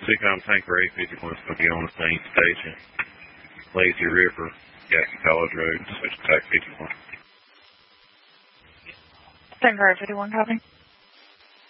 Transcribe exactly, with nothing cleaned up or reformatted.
Seacom Tanker eight fifty-one is going to be on the same station. Lazy River, Gaston College Road, switch to T A C fifty-one. Tanker eight fifty-one, copy.